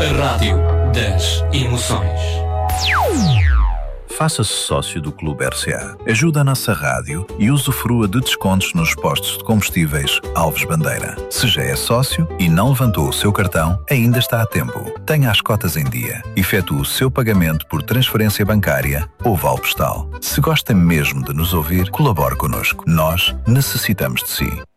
A rádio das emoções. Faça-se sócio do Clube RCA. Ajude a nossa rádio e usufrua de descontos nos postos de combustíveis Alves Bandeira. Se já é sócio e não levantou o seu cartão, ainda está a tempo. Tenha as cotas em dia. Efetue o seu pagamento por transferência bancária ou vale postal. Se gosta mesmo de nos ouvir, colabore connosco. Nós necessitamos de si.